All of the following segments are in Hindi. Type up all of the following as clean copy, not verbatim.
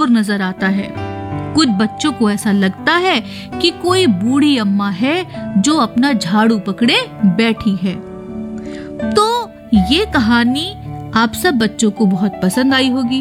शोर नजर आता है। कुछ बच्चों को ऐसा लगता है कि कोई बूढ़ी अम्मा है जो अपना झाड़ू पकड़े बैठी है। तो ये कहानी आप सब बच्चों को बहुत पसंद आई होगी,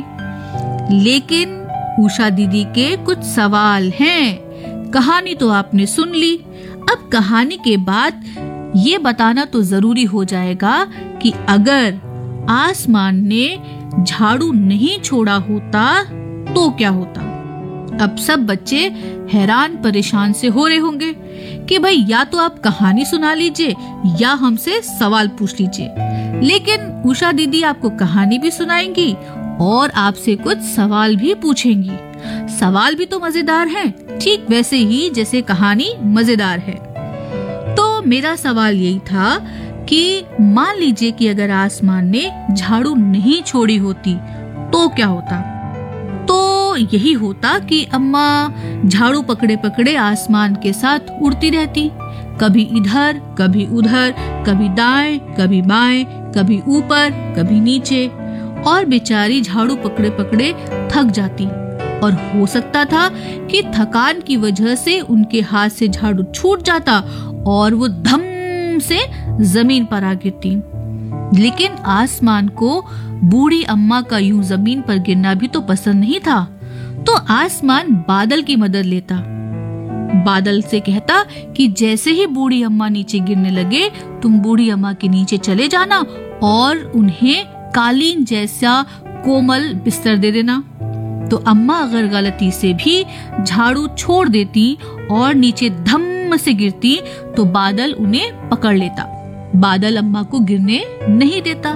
लेकिन उषा दीदी के कुछ सवाल हैं। कहानी तो आपने सुन ली, अब कहानी के बाद ये बताना तो जरूरी हो जाएगा कि अगर आसमान ने झाड़ू नहीं छोड़ा होता तो क्या होता। अब सब बच्चे हैरान परेशान से हो रहे होंगे कि भाई या तो आप कहानी सुना लीजिए या हमसे सवाल पूछ लीजिए। लेकिन उषा दीदी आपको कहानी भी सुनाएंगी और आपसे कुछ सवाल भी पूछेंगी। सवाल भी तो मजेदार हैं, ठीक वैसे ही जैसे कहानी मजेदार है। तो मेरा सवाल यही था कि मान लीजिए कि अगर आसमान ने झाड़ू नहीं छोड़ी होती तो क्या होता। तो यही होता कि अम्मा झाड़ू पकड़े पकड़े आसमान के साथ उड़ती रहती, कभी इधर कभी उधर, कभी दाएं कभी बाएं, कभी ऊपर कभी नीचे, और बेचारी झाड़ू पकड़े पकड़े थक जाती और हो सकता था कि थकान की वजह से उनके हाथ से झाड़ू छूट जाता और वो धम से जमीन पर आ गिरती। लेकिन आसमान को बूढ़ी अम्मा का यूं जमीन पर गिरना भी तो पसंद नहीं था, तो आसमान बादल की मदद लेता। बादल से कहता कि जैसे ही बूढ़ी अम्मा नीचे गिरने लगे तुम बूढ़ी अम्मा के नीचे चले जाना और उन्हें कालीन जैसा कोमल बिस्तर दे देना। तो अम्मा अगर गलती से भी झाड़ू छोड़ देती और नीचे धम से गिरती तो बादल उन्हें पकड़ लेता, बादल अम्मा को गिरने नहीं देता।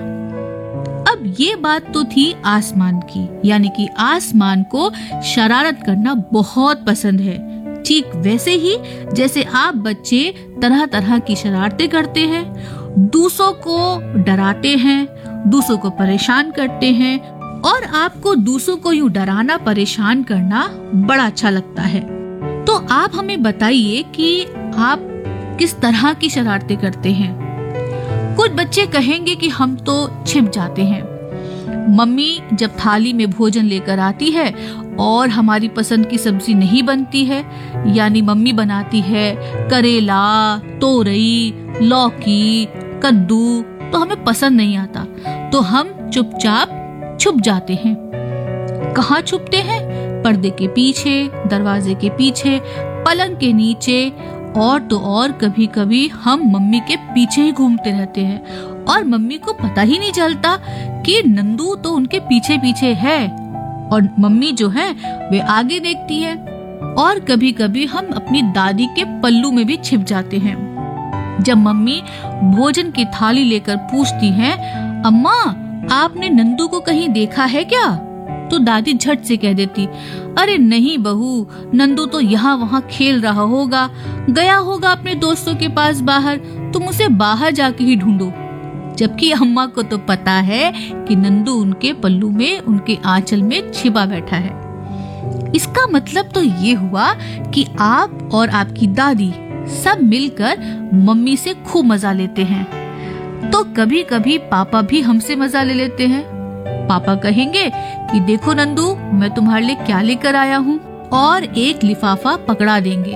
अब ये बात तो थी आसमान की, यानी कि आसमान को शरारत करना बहुत पसंद है, ठीक वैसे ही जैसे आप बच्चे तरह तरह की शरारतें करते हैं, दूसरों को डराते हैं, दूसरों को परेशान करते हैं, और आपको दूसरों को यूं डराना परेशान करना बड़ा अच्छा लगता है। तो आप हमें बताइए कि आप किस तरह की शरारतें करते हैं। कुछ बच्चे कहेंगे कि हम तो छिप जाते हैं। मम्मी जब थाली में भोजन लेकर आती है और हमारी पसंद की सब्जी नहीं बनती है, यानी मम्मी बनाती है करेला, तोरई, लौकी, कद्दू, तो हमें पसंद नहीं आता, तो हम चुपचाप छुप जाते हैं। कहाँ छुपते हैं? पर्दे के पीछे, दरवाजे के पीछे, पलंग के नीचे, और तो और कभी कभी हम मम्मी के पीछे ही घूमते रहते हैं और मम्मी को पता ही नहीं चलता कि नंदू तो उनके पीछे पीछे है और मम्मी जो है वे आगे देखती है। और कभी कभी हम अपनी दादी के पल्लू में भी छिप जाते हैं। जब मम्मी भोजन की थाली लेकर पूछती हैं, अम्मा आपने नंदू को कहीं देखा है क्या? तो दादी झट से कह देती, अरे नहीं बहू, नंदू तो यहाँ वहाँ खेल रहा होगा, गया होगा अपने दोस्तों के पास बाहर, तुम उसे बाहर जाके ही ढूंढो। जबकि अम्मा को तो पता है कि नंदू उनके पल्लू में, उनके आंचल में छिपा बैठा है। इसका मतलब तो ये हुआ कि आप और आपकी दादी सब मिलकर मम्मी से खूब मजा लेते हैं। तो कभी कभी पापा भी हमसे मजा ले लेते हैं। पापा कहेंगे कि देखो नंदू, मैं तुम्हारे लिए क्या लेकर आया हूँ, और एक लिफाफा पकड़ा देंगे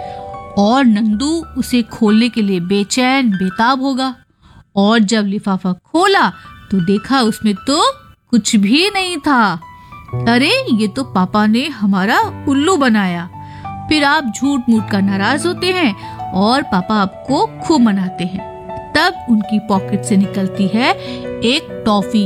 और नंदू उसे खोलने के लिए बेचैन बेताब होगा। और जब लिफाफा खोला तो देखा उसमें तो कुछ भी नहीं था। अरे ये तो पापा ने हमारा उल्लू बनाया। फिर आप झूठ मूठ का नाराज होते हैं और पापा आपको खूब मनाते हैं। तब उनकी पॉकेट से निकलती है एक टॉफी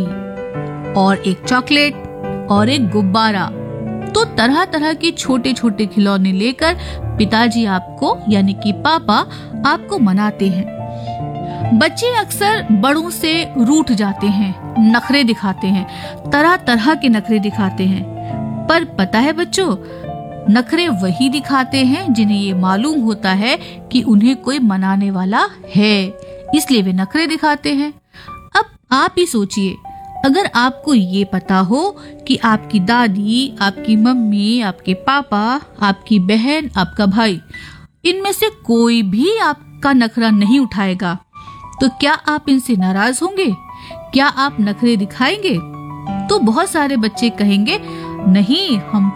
और एक चॉकलेट और एक गुब्बारा। तो तरह तरह के छोटे छोटे खिलौने लेकर पिताजी आपको, यानी कि पापा, आपको मनाते हैं। बच्चे अक्सर बड़ों से रूठ जाते हैं, नखरे दिखाते हैं, तरह तरह के नखरे दिखाते हैं। पर पता है बच्चों, नखरे वही दिखाते हैं जिन्हें ये मालूम होता है कि उन्हें कोई मनाने वाला है, इसलिए वे नखरे दिखाते हैं। अब आप ही सोचिए, अगर आपको ये पता हो कि आपकी दादी, आपकी मम्मी, आपके पापा, आपकी बहन, आपका भाई, इनमें से कोई भी आपका नखरा नहीं उठाएगा, तो क्या आप इनसे नाराज होंगे? क्या आप नखरे दिखाएंगे? तो बहुत सारे बच्चे कहेंगे, नहीं, हम